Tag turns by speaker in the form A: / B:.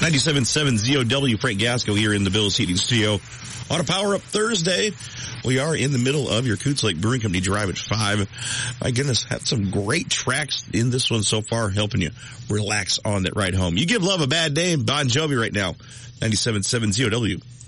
A: 97.7 ZOW, Frank Gasco here in the Bill's Heating Studio. On a Power Up Thursday, we are in the middle of your Coots Lake Brewing Company Drive at 5. My goodness, had some great tracks in this one so far, helping you relax on that ride home. You give love a bad day, Bon Jovi right now. 97.7 ZOW.